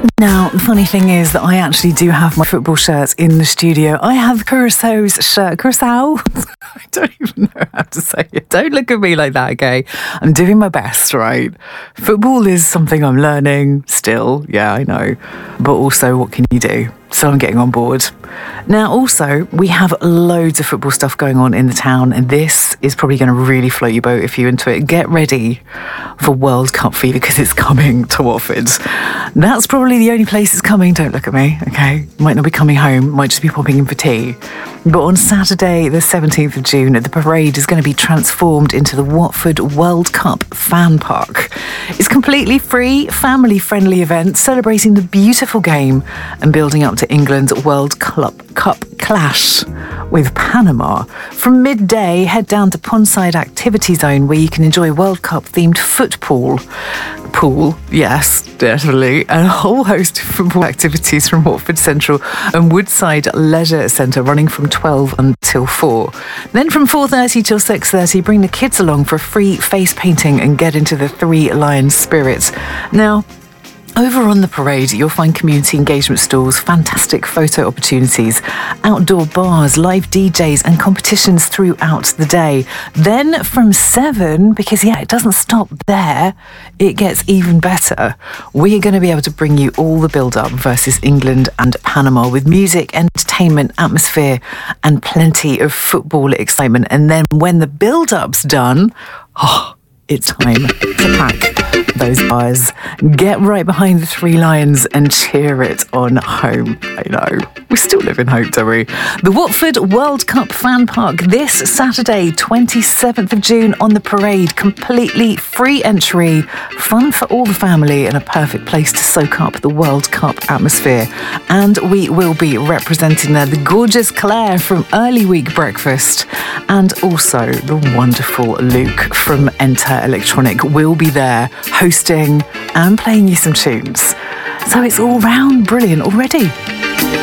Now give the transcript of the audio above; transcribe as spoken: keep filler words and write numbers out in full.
Now, the funny thing is that I actually do have my football shirts in the studio. I have Curaçao's shirt. Curaçao? I don't even know how to say it. Don't look at me like that, okay? I'm doing my best, right? Football is something I'm learning still. Yeah, I know. But also, what can you do? So I'm getting on board. Now, also, we have loads of football stuff going on in the town, and this is probably going to really float your boat if you're into it. Get ready for World Cup fever because it's coming to Watford. That's probably the only place it's coming. Don't look at me, okay? Might not be coming home, might just be popping in for tea. But on Saturday, the seventeenth of June, the parade is going to be transformed into the Watford World Cup Fan Park. It's completely free, family-friendly event celebrating the beautiful game and building up to England's World Cup clash with Panama. From midday, head down to Pondside Activity Zone where you can enjoy World Cup-themed football. Pool, yes, definitely. And a whole host of football activities from Watford Central and Woodside Leisure Centre running from twelve until four. Then from four thirty till six thirty, bring the kids along for a free face painting and get into the Three Lions spirit. Now, over on the parade, you'll find community engagement stalls, fantastic photo opportunities, outdoor bars, live D Js and competitions throughout the day. Then from seven, because yeah, it doesn't stop there, it gets even better. We're going to be able to bring you all the build-up versus England and Panama with music, entertainment, atmosphere and plenty of football excitement. And then when the build-up's done, oh, it's time to pack those bars. Get right behind the Three Lions and cheer it on home. I know. We still live in hope, don't we? The Watford World Cup Fan Park this Saturday, twenty-seventh of June on the parade. Completely free entry, fun for all the family and a perfect place to soak up the World Cup atmosphere. And we will be representing there the gorgeous Claire from Early Week Breakfast and also the wonderful Luke from Enter Electronic will be there hosting and playing you some tunes. So it's all round brilliant already.